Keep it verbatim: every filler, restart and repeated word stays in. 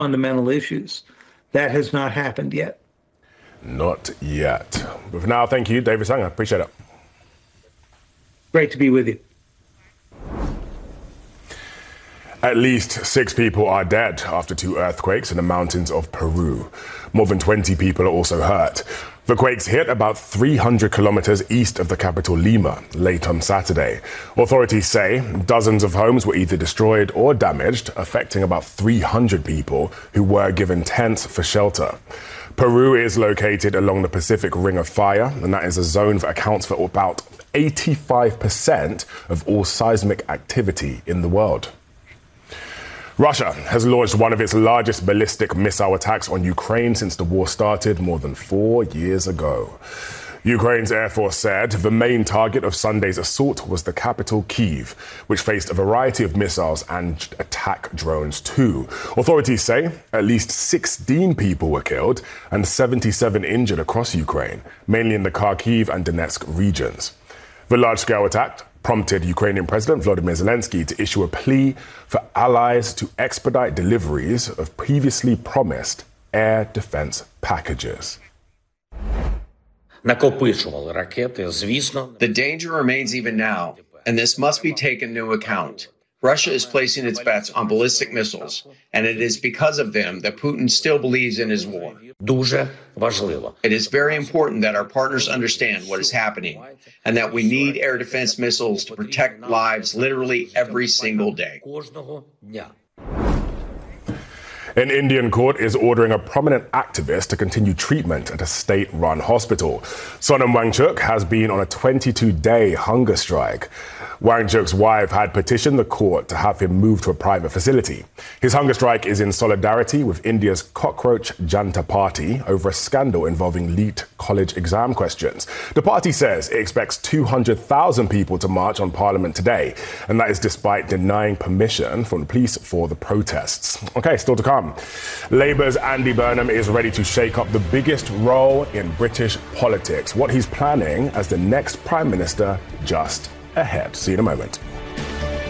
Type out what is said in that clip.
fundamental issues. That has not happened yet. Not yet. But for now, thank you, David Sanger. Appreciate it. Great to be with you. At least six people are dead after two earthquakes in the mountains of Peru. More than twenty people are also hurt. The quakes hit about three hundred kilometers east of the capital Lima late on Saturday. Authorities say dozens of homes were either destroyed or damaged, affecting about three hundred people who were given tents for shelter. Peru is located along the Pacific Ring of Fire, and that is a zone that accounts for about eighty-five percent of all seismic activity in the world. Russia has launched one of its largest ballistic missile attacks on Ukraine since the war started more than four years ago. Ukraine's Air Force said the main target of Sunday's assault was the capital, Kyiv, which faced a variety of missiles and attack drones too. Authorities say at least sixteen people were killed and seventy-seven injured across Ukraine, mainly in the Kharkiv and Donetsk regions. The large-scale attack prompted Ukrainian President Volodymyr Zelensky to issue a plea for allies to expedite deliveries of previously promised air defense packages. The danger remains even now, and this must be taken into account. Russia is placing its bets on ballistic missiles, and it is because of them that Putin still believes in his war. It is very important that our partners understand what is happening and that we need air defense missiles to protect lives literally every single day. An Indian court is ordering a prominent activist to continue treatment at a state-run hospital. Sonam Wangchuk has been on a twenty-two day hunger strike. Wangchuk's wife had petitioned the court to have him moved to a private facility. His hunger strike is in solidarity with India's Cockroach Janta Party over a scandal involving leaked college exam questions. The party says it expects two hundred thousand people to march on Parliament today, and that is despite denying permission from the police for the protests. OK, still to come. Labour's Andy Burnham is ready to shake up the biggest role in British politics. What he's planning as the next Prime Minister just ahead. See you in a moment.